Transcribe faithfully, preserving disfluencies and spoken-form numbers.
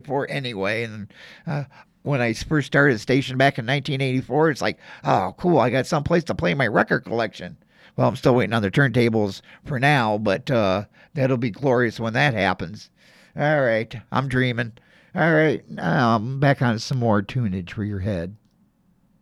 for anyway. And uh, when I first started the station back in nineteen eighty-four, it's like, oh, cool, I got someplace to play my record collection. Well, I'm still waiting on the turntables for now, but uh, that'll be glorious when that happens. All right, I'm dreaming. All right, um, back on some more tunage for your head.